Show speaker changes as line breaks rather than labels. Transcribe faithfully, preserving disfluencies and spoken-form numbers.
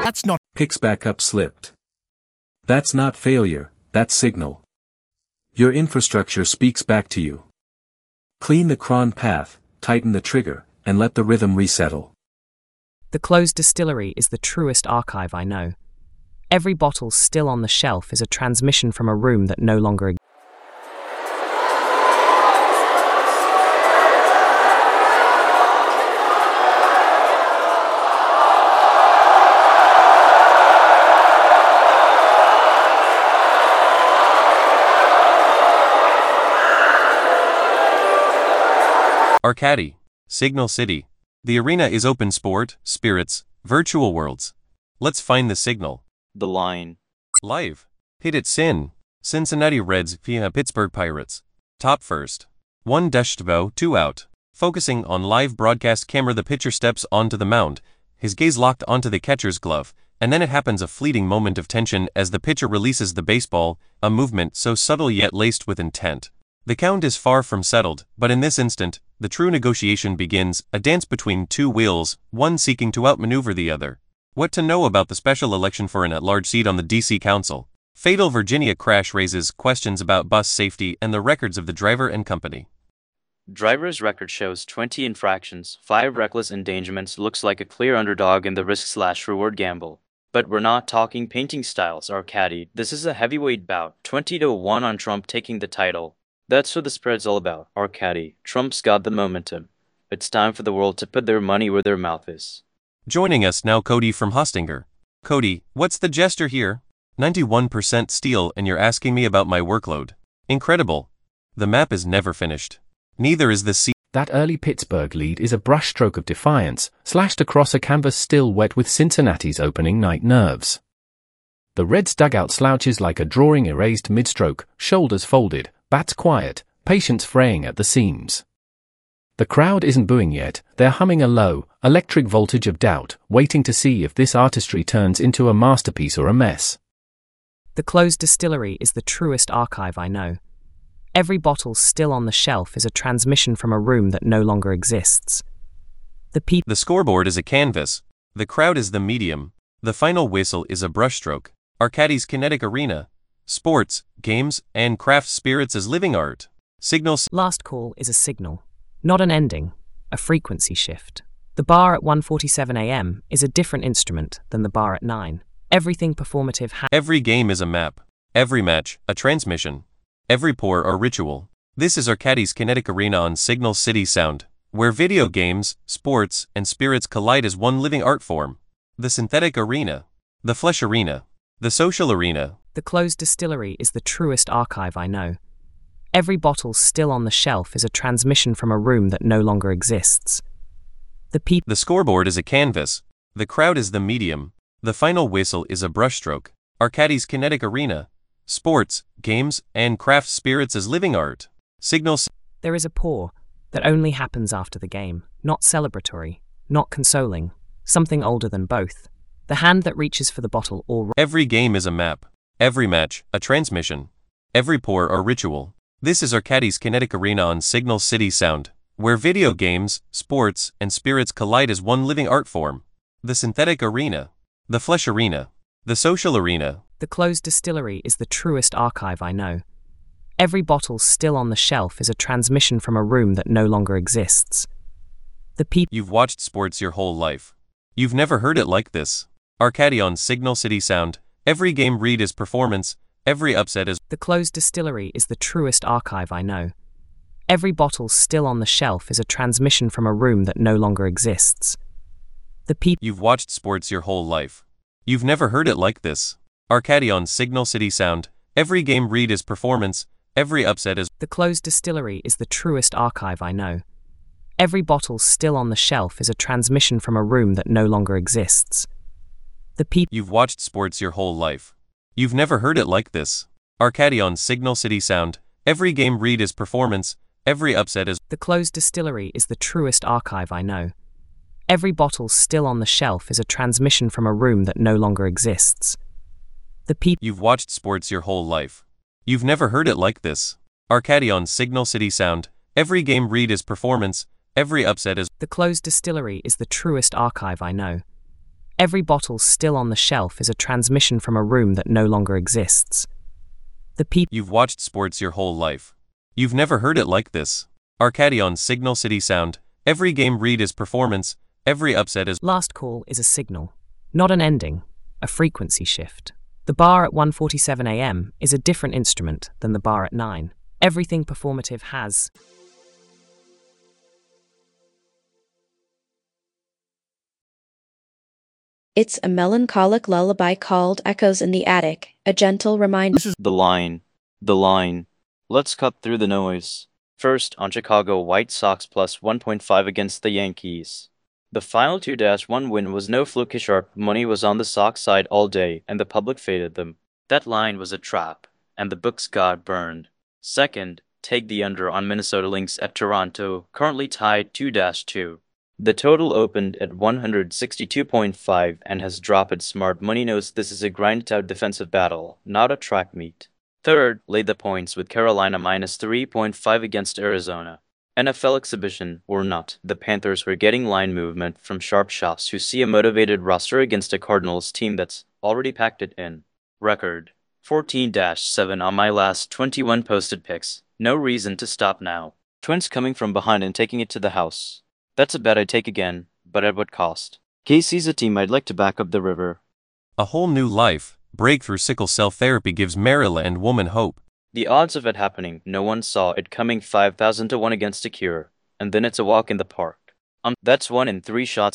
That's not.
Picks back up slipped. That's not failure, that's signal. Your infrastructure speaks back to you. Clean the cron path, tighten the trigger, and let the rhythm resettle.
The closed distillery is the truest archive I know. Every bottle still on the shelf is a transmission from a room that no longer exists.
Arcady, Signal City. The arena is open sport, spirits, virtual worlds. Let's find the signal.
The line.
Live. Hit it Sin. Cincinnati Reds via Pittsburgh Pirates. Top first. One dashed bow, two out. Focusing on live broadcast camera, the pitcher steps onto the mound, his gaze locked onto the catcher's glove, and then it happens, a fleeting moment of tension as the pitcher releases the baseball, a movement so subtle yet laced with intent. The count is far from settled, but in this instant, the true negotiation begins, a dance between two wheels, one seeking to outmaneuver the other. What to know about the special election for an at-large seat on the D C Council? Fatal Virginia crash raises questions about bus safety and the records of the driver and company.
Driver's record shows twenty infractions, five reckless endangerments, looks like a clear underdog in the risk-slash-reward gamble. But we're not talking painting styles, Arcady. This is a heavyweight bout, twenty to one on Trump taking the title. That's what the spread's all about, Arcady. Trump's got the momentum. It's time for the world to put their money where their mouth is.
Joining us now, Cody from Hostinger. Cody, what's the gesture here? ninety-one percent steel, and you're asking me about my workload. Incredible. The map is never finished. Neither is the sea.
That early Pittsburgh lead is a brushstroke of defiance, slashed across a canvas still wet with Cincinnati's opening night nerves. The Reds' dugout slouches like a drawing erased mid-stroke, shoulders folded, bats quiet, patience fraying at the seams. The crowd isn't booing yet, they're humming a low, electric voltage of doubt, waiting to see if this artistry turns into a masterpiece or a mess.
The closed distillery is the truest archive I know. Every bottle still on the shelf is a transmission from a room that no longer exists. The pe-
The scoreboard is a canvas. The crowd is the medium. The final whistle is a brushstroke. Arcady's kinetic arena. Sports, games, and craft spirits as living art. Signal.
Last call is a signal, not an ending, a frequency shift. The bar at one forty-seven a m is a different instrument than the bar at nine. Everything performative ha-
Every game is a map. Every match, a transmission. Every pour or ritual. This is Arcady's kinetic arena on Signal City Sound, where video games, sports, and spirits collide as one living art form. The synthetic arena. The flesh arena. The social arena.
The closed distillery is the truest archive I know. Every bottle still on the shelf is a transmission from a room that no longer exists. The pe-
The scoreboard is a canvas. The crowd is the medium. The final whistle is a brushstroke. Arcady's kinetic arena. Sports, games, and craft spirits as living art. Signal.
There is a pour that only happens after the game, not celebratory, not consoling, something older than both. The hand that reaches for the bottle or...
Every game is a map. Every match, a transmission. Every pour or ritual. This is Arcady's kinetic arena on Signal City Sound, where video games, sports, and spirits collide as one living art form. The synthetic arena. The flesh arena. The social arena.
The closed distillery is the truest archive I know. Every bottle still on the shelf is a transmission from a room that no longer exists. The pe-
You've watched sports your whole life. You've never heard it like this. Arcady on Signal City Sound. Every game read is performance. Every upset is...
The closed distillery is the truest archive I know. Every bottle still on the shelf is a transmission from a room that no longer exists. The pe-
You've watched sports your whole life. You've never heard it like this. Arcady on Signal City Sound. Every game read is performance. Every upset is...
The closed distillery is the truest archive I know. Every bottle still on the shelf is a transmission from a room that no longer exists. The pe-
You've watched sports your whole life. You've never heard it like this. Arcady on Signal City Sound. Every game read is performance. Every upset is...
The closed distillery is the truest archive I know. Every bottle still on the shelf is a transmission from a room that no longer exists. The pe-
You've watched sports your whole life. You've never heard it like this. Arcady on Signal City Sound. Every game read is performance. Every upset is...
The closed distillery is the truest archive I know. Every bottle still on the shelf is a transmission from a room that no longer exists. The people
You've watched sports your whole life. You've never heard it like this. Arcady on Signal City Sound. Every game read is performance. Every upset is
last call is a signal, not an ending, a frequency shift. The bar at one forty-seven a m is a different instrument than the bar at nine. Everything performative has
It's a melancholic lullaby called Echoes in the Attic, a gentle reminder.
The line. The line. Let's cut through the noise. First, on Chicago White Sox plus one point five against the Yankees. The final two to one win was no fluke. Sharp money was on the Sox side all day, and the public faded them. That line was a trap, and the books got burned. Second, take the under on Minnesota Lynx at Toronto, currently tied two to two. The total opened at one sixty-two point five and has dropped. Smart money knows this is a grinded-out defensive battle, not a track meet. Third, lay the points with Carolina minus three point five against Arizona. N F L exhibition or not, the Panthers were getting line movement from sharp shots who see a motivated roster against a Cardinals team that's already packed it in. Record fourteen to seven on my last twenty-one posted picks. No reason to stop now. Twins coming from behind and taking it to the house. That's a bet I'd take again, but at what cost? K C's a team I'd like to back up the river.
a whole new life. Breakthrough sickle cell therapy gives Marilla and woman hope.
The odds of it happening, no one saw it coming five thousand to one against a cure, and then it's a walk in the park. Um, that's one in three shots